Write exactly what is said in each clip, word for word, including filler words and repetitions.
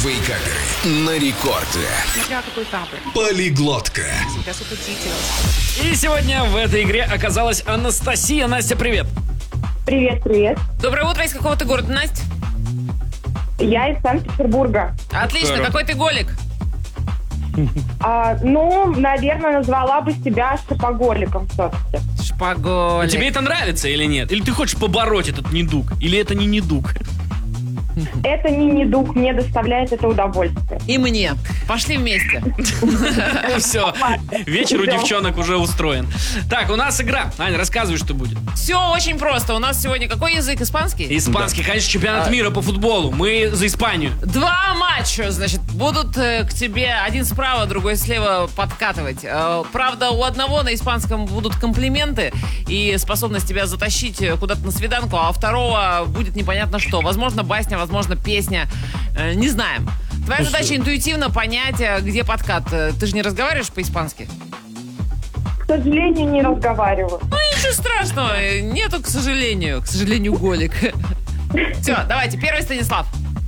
Призовые каперы на рекорде. Смотря какой капер. Полиглотка. Сейчас употите. И сегодня в этой игре оказалась Анастасия. Настя, привет. Привет, привет. Доброе утро. Из какого ты города, Настя? Я из Санкт-Петербурга. Отлично. Здорово. Какой ты голик? А, ну, наверное, назвала бы себя шопоголиком все-таки. Шпаголик. Тебе это нравится или нет? Или ты хочешь побороть этот недуг? Или это не недуг? Это не недуг, мне доставляет это удовольствие. И мне. Пошли вместе. Все, вечер у девчонок уже устроен. Так, у нас игра. Аня, рассказывай, что будет. Все очень просто. У нас сегодня какой язык? Испанский? Испанский, конечно, чемпионат мира по футболу. Мы за Испанию. Два матча, значит, будут э, к тебе один справа, другой слева подкатывать. Э, правда, у одного на испанском будут комплименты и способность тебя затащить куда-то на свиданку, а у второго будет непонятно что. Возможно, басня, возможно, песня. Э, не знаем. Твоя Слушай, задача интуитивно понять, э, где подкат. Э, Ты же не разговариваешь по-испански? К сожалению, не разговариваю. Ну, ничего страшного. э, Нету, к сожалению. К сожалению, голик. Все, давайте, первый Станислав.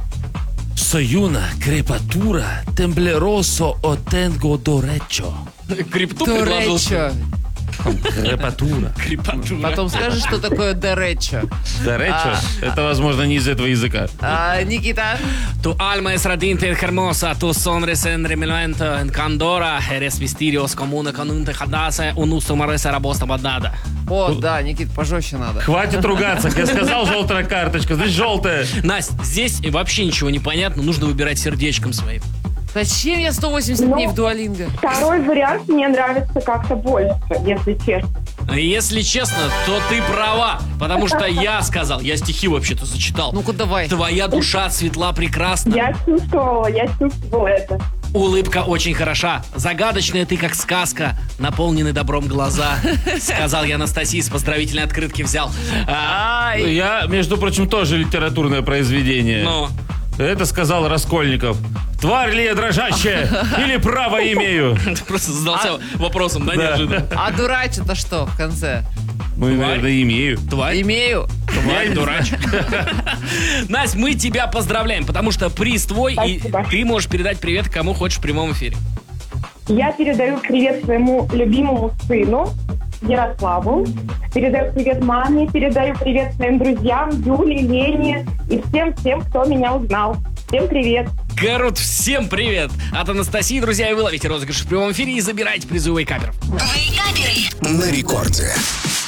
Soy una creatura tembloroso o tengo derecho. Крипту предложил. Доречо. Крепатура. Крипатура. Потом скажешь, что такое доречо. Derecho? Это, возможно, не из этого языка. А, Никита. Tu alma es radiante y hermosa, tu sonrisa en remilento, en candora, eres misterios común con un tejadase, un uso maresa rabosta badada. О, да, Никит, пожестче надо. Хватит ругаться. Я сказал, желтая карточка. Здесь желтая. Настя, здесь вообще ничего не понятно, нужно выбирать сердечком своим. Зачем я сто восемьдесят Ну, дней в дуолинго? Второй вариант мне нравится как-то больше, если честно. Если честно, то ты права, потому что я сказал, я стихи вообще-то зачитал. Ну-ка, давай. Твоя душа светла прекрасна, Я чувствовала, я чувствовала это. улыбка очень хороша, загадочная ты как сказка, наполнены добром глаза, сказал я Анастасии, с поздравительной открытки взял. А, Ай, Я, между прочим, тоже литературное произведение. ну, Это сказал Раскольников. Тварь ли я дрожащая? Или право имею? ты просто задался вопросом, да, Да. неожиданно? а дурач это что в конце? Ну, наверное, имею. Тварь, Имею. тварь, дурач. Настя, мы тебя поздравляем, потому что приз твой, и Спасибо. ты можешь передать привет кому хочешь в прямом эфире. Я передаю привет своему любимому сыну Ярославу. Передаю привет маме, передаю привет своим друзьям Юле, Лене и всем-всем, кто меня узнал. Всем привет. Корот, всем привет! От Анастасии, друзья, и вы ловите розыгрыш в прямом эфире и забирайте призовые каперов. На рекорде.